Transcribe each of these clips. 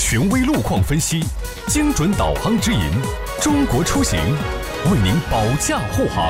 权威路况分析，精准导航指引，中国出行为您保驾护航。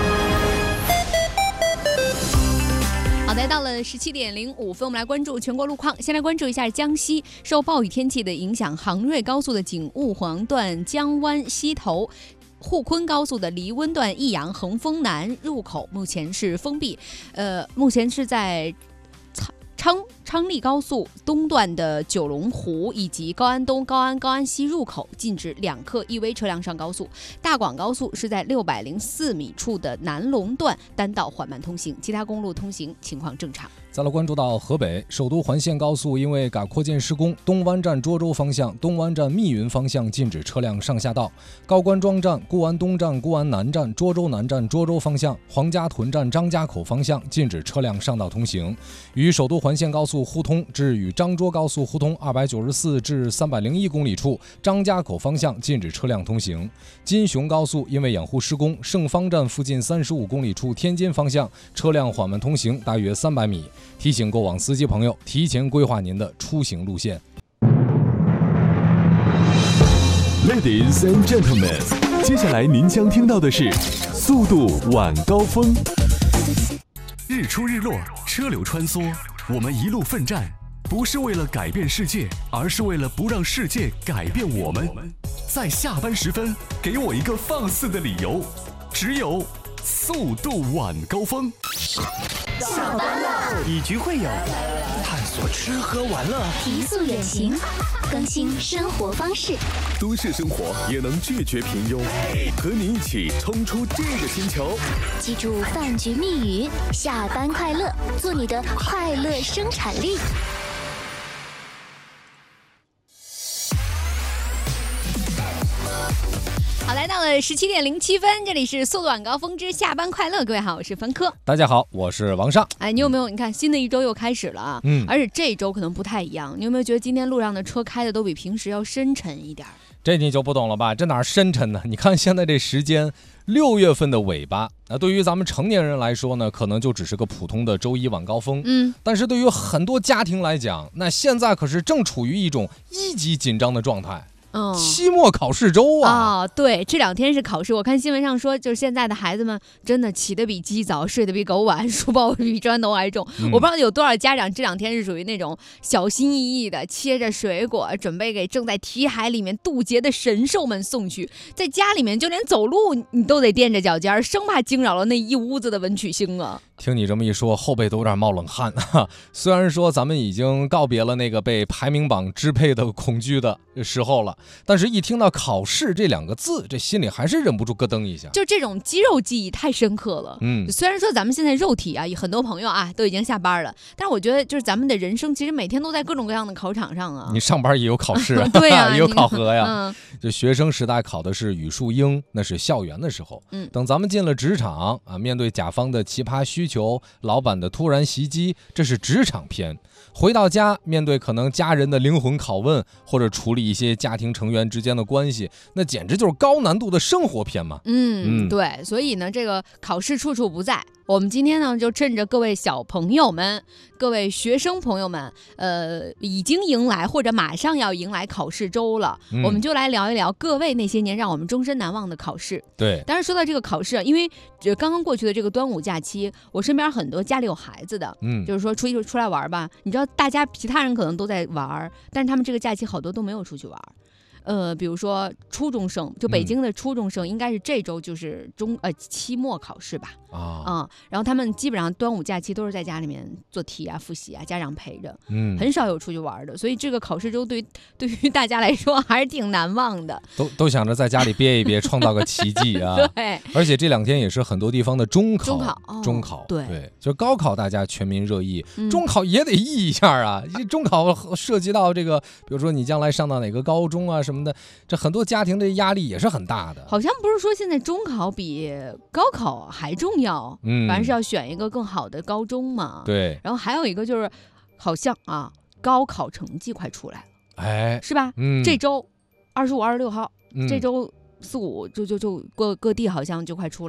好的，到了17:05，我们来关注全国路况。先来关注一下江西，受暴雨天气的影响，杭瑞高速的景务黄段江湾西头。沪昆高速的黎温段益阳横峰南入口目前是封闭，目前是在昌丽高速东段的九龙湖以及高安东、高安西入口禁止2客1危车辆上高速。大广高速是在604米处的南龙段单道缓慢通行，其他公路通行情况正常。 再来关注到河北首都环线高速，因为改扩建施工，东湾站涿州方向、东湾站密云方向禁止车辆上下道；高官庄站、固安东站、固安南站、涿州南站涿州方向、黄家屯站张家口方向禁止车辆上道通行。与首都环线高速互通至与漳州高速互通294至301公里处，张家口方向禁止车辆通行。金雄高速因为掩护施工，盛芳站附近35公里处天津方向车辆缓慢通行大约300米。提醒过往司机朋友提前规划您的出行路线。 Ladies and gentlemen， 接下来您将听到的是速度晚高峰。日出日落，车流穿梭，我们一路奋战，不是为了改变世界，而是为了不让世界改变我们。在下班时分，给我一个放肆的理由，只有速度晚高峰。 下班了， 以局会友，探索吃喝玩乐， 提速远行，更新生活方式。 都市生活也能拒绝平庸，和你一起冲出这个星球。 记住饭局密语：下班快乐，做你的快乐生产力。 好，来到了17:07，这里是速度晚高峰之下班快乐。各位好，我是凡科。 大家好，我是王尚。 哎，你有没有？你看新的一周又开始了啊，而且这一周可能不太一样。你有没有觉得今天路上的车开的都比平时要深沉一点？ 这你就不懂了吧？这哪深沉呢？你看现在这时间，6月份的尾巴，那对于咱们成年人来说呢，可能就只是个普通的周一晚高峰。但是对于很多家庭来讲，那现在可是正处于一种1级紧张的状态。期末考试周啊！ 对，这2天是考试。我看新闻上说，就是现在的孩子们真的起得比鸡早，睡得比狗晚，书包比砖头还重。我不知道有多少家长这2天是属于那种小心翼翼的切着水果，准备给正在题海里面渡劫的神兽们送去。在家里面，就连走路你都得垫着脚尖，生怕惊扰了那一屋子的文曲星啊！ 听你这么一说，后背都有点冒冷汗啊。虽然说咱们已经告别了那个被排名榜支配的恐惧的时候了，但是一听到考试这2个字，这心里还是忍不住咯噔一下。 就这种肌肉记忆太深刻了。虽然说咱们现在肉体啊，很多朋友啊都已经下班了，但是我觉得就是咱们的人生其实每天都在各种各样的考场上啊。 你上班也有考试啊， 对啊， 也有考核呀。就学生时代考的是语数英，那是校园的时候。等咱们进了职场啊，面对甲方的奇葩需求，老板的突然袭击，这是职场篇。回到家，面对可能家人的灵魂拷问，或者处理一些家庭成员之间的关系，那简直就是高难度的生活篇嘛。 对，所以呢，这个考试处处不在。我们今天呢，就趁着各位小朋友们、各位学生朋友们，已经迎来或者马上要迎来考试周了，我们就来聊一聊各位那些年让我们终身难忘的考试。 对， 当然说到这个考试，因为刚刚过去的这个端午假期，我身边很多家里有孩子的，就是说出来玩吧，你知道大家其他人可能都在玩，但是他们这个假期好多都没有出去玩。比如说初中生，就北京的初中生，应该是这周就是期末考试吧。然后他们基本上端午假期都是在家里面做题啊、复习啊，家长陪着，很少有出去玩的。所以这个考试周对于大家来说还是挺难忘的。 都想着在家里憋一憋，创造个奇迹啊！ 对， 而且这2天也是很多地方的中考， 对， 就是高考大家全民热议，中考也得议一下啊。中考涉及到这个，比如说你将来上到哪个高中啊什么的，这很多家庭的压力也是很大的。 好像不是说现在中考比高考还重要，反正是要选一个更好的高中嘛。 对， 然后还有一个就是，好像啊，高考成绩快出来了， 哎， 是吧？这周25、26号，这周4、5就各地好像就快出来了。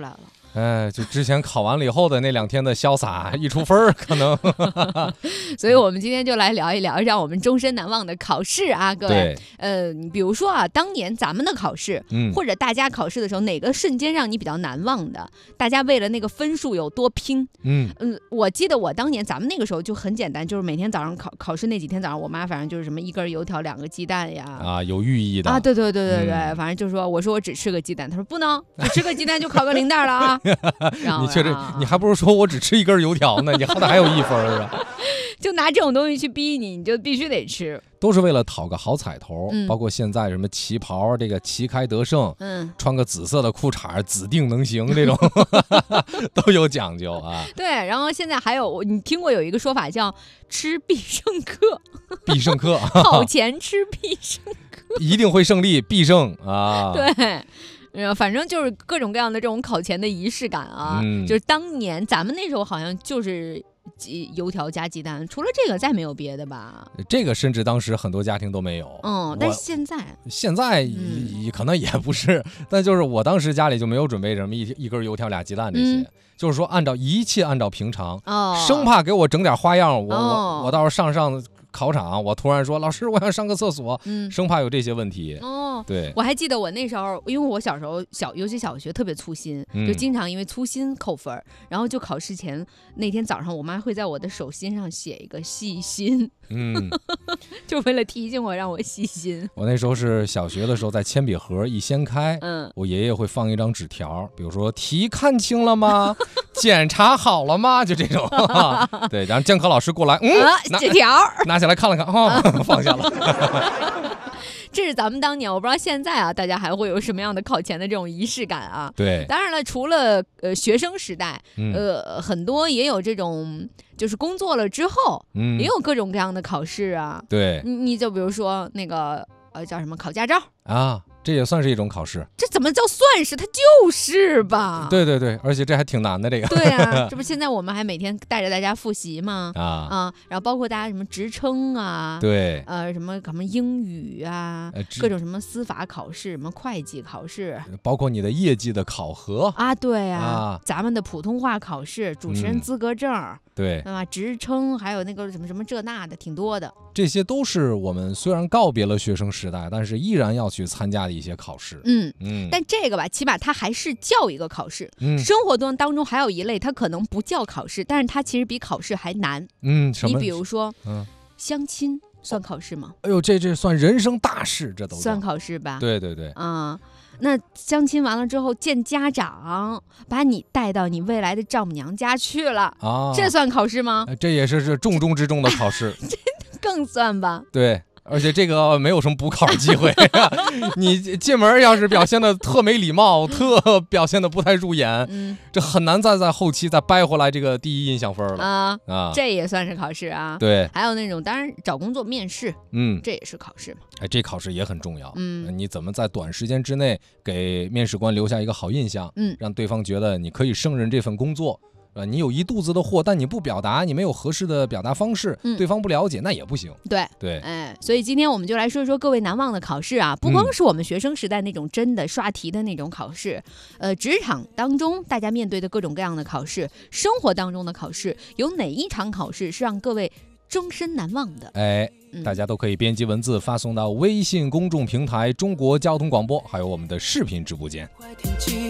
就之前考完了以后的那2天的潇洒，一出分可能。 所以我们今天就来聊一聊让我们终身难忘的考试啊，各位。比如说啊，当年咱们的考试，或者大家考试的时候，哪个瞬间让你比较难忘的？大家为了那个分数有多拼？我记得我当年咱们那个时候就很简单，就是每天早上考试那几天早上，我妈反正就是什么1根油条2个鸡蛋呀， 有寓意的啊，对，反正就说我说我只吃个鸡蛋，她说不能，只吃个鸡蛋就考个0蛋了啊。 你确实，你还不如说我只吃1根油条呢，你好歹还有1分是吧？ 就拿这种东西去逼你，你就必须得吃， 都是为了讨个好彩头。包括现在什么旗袍，这个旗开得胜，穿个紫色的裤衩，指定能行，这种都有讲究啊。 对，然后现在还有，你听过有一个说法叫吃必胜客， 必胜客， 考前吃必胜客， 一定会胜利，必胜啊。 对。反正就是各种各样的这种考前的仪式感啊，就是当年咱们那时候好像就是油条加鸡蛋，除了这个再没有别的吧？ 这个甚至当时很多家庭都没有。 但是现在可能也不是，但就是我当时家里就没有准备什么一根油条2鸡蛋这些，就是说一切按照平常，生怕给我整点花样，我到时候上考场，我突然说老师我想上个厕所，生怕有这些问题。对， 我还记得我那时候，因为我小时候尤其小学特别粗心，就经常因为粗心扣分，然后就考试前那天早上，我妈会在我的手心上写一个细心，就为了提醒我让我细心。 我那时候是小学的时候，在铅笔盒一掀开，我爷爷会放一张纸条，比如说题看清了吗？检查好了吗？就这种。对，然后监考老师过来， 纸条拿起来看了看，放下了。 这是咱们当年，我不知道现在啊，大家还会有什么样的考前的这种仪式感啊？ 对， 当然了，除了学生时代，很多也有这种，就是工作了之后，也有各种各样的考试啊。 对， 你就比如说那个叫什么考驾照啊。这也算是一种考试， 这怎么叫算是？它就是吧。 对，而且这还挺难的这个。 对啊，这不现在我们还每天带着大家复习吗？然后包括大家什么职称啊， 对， 什么英语啊，各种什么司法考试，什么会计考试， 包括你的业绩的考核啊，对啊，咱们的普通话考试、主持人资格证， 对， 职称，还有那个什么这那的，挺多的。 这些都是我们虽然告别了学生时代，但是依然要去参加的一些考试。 但这个吧，起码它还是叫一个考试。生活当中还有一类，它可能不叫考试，但是它其实比考试还难。 什么？ 你比如说，相亲算考试吗？ 哎呦，这算人生大事，这都算考试吧？ 对。 那相亲完了之后见家长，把你带到你未来的丈母娘家去了这算考试吗？ 这也是重中之重的考试。 这更算吧？ 对，而且这个没有什么补考机会。你进门要是表现的特没礼貌，特表现的不太入眼，这很难在后期再掰回来这个第一印象分了这也算是考试啊。 对， 还有那种当然找工作面试，这也是考试嘛。 这考试也很重要。你怎么在短时间之内给面试官留下一个好印象，让对方觉得你可以胜任这份工作。你有一肚子的货，但你不表达，你没有合适的表达方式，对方不了解，那也不行。 对，所以今天我们就来说说各位难忘的考试啊，不光是我们学生时代那种真的刷题的那种考试，职场当中大家面对的各种各样的考试，生活当中的考试，有哪一场考试是让各位终身难忘的？ 大家都可以编辑文字发送到微信公众平台中国交通广播，还有我们的视频直播间。